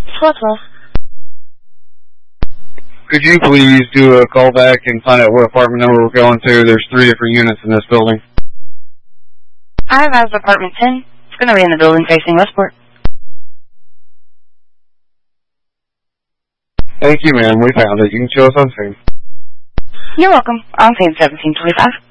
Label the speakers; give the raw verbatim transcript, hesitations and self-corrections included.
Speaker 1: twelve twelve.
Speaker 2: Could you please do a call back and find out what apartment number we're going to? There's three different units in this building.
Speaker 1: I have as apartment ten. It's going to be in the building facing Westport.
Speaker 2: Thank you, ma'am. We found it. You can show us on screen.
Speaker 1: You're welcome. On scene seventeen twenty-five.